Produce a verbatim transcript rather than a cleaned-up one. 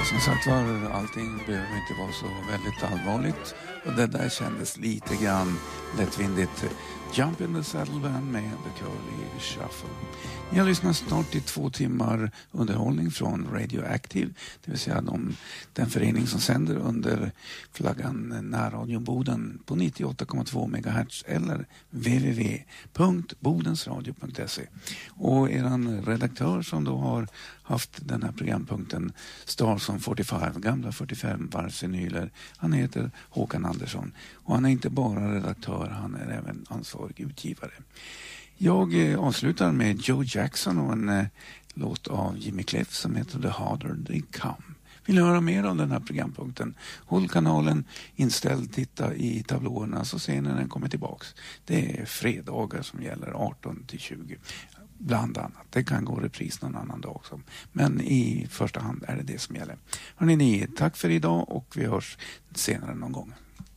Som sagt var, allting behöver inte vara så väldigt allvarligt. Och det där kändes lite grann lättvindigt. Jump in the Saddle Band med The Curly Shuffle. Ni har lyssnat snart i två timmar underhållning från Radioactive. Det vill säga de, den förening som sänder under flaggan Närradion Boden på nittioåtta komma två megahertz eller w w w punkt bodensradio punkt se. Och eran redaktör som då har haft den här programpunkten Starson fyrtiofem, gamla fyrtiofem varvsenyler, han heter Håkan Andersson. Och han är inte bara redaktör, han är även ansvarig utgivare. Jag eh, avslutar med Joe Jackson och en eh, låt av Jimmy Cliff som heter The Harder They Come. Vill ni höra mer om den här programpunkten? Håll kanalen inställd, titta i tablåerna så ser ni när den kommer tillbaks. Det är fredagar som gäller arton till tjugo. Bland annat. Det kan gå repris någon annan dag också. Men i första hand är det det som gäller. Hörrni ni, tack för idag och vi hörs senare någon gång.